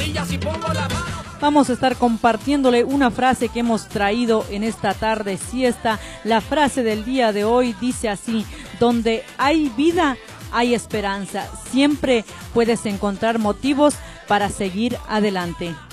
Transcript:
rodillas y pongo la mano. Vamos a estar compartiéndole una frase que hemos traído en esta tarde siesta. La frase del día de hoy dice así: donde hay vida, hay esperanza. Siempre puedes encontrar motivos para seguir adelante.